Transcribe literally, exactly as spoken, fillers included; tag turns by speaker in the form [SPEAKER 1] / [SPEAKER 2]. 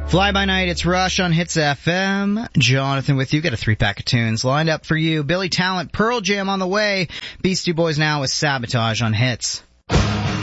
[SPEAKER 1] Fly by night, it's Rush on Hits F M. Jonathan with you. Got a three-pack of tunes lined up for you. Billy Talent, Pearl Jam on the way. Beastie Boys now with Sabotage on Hits.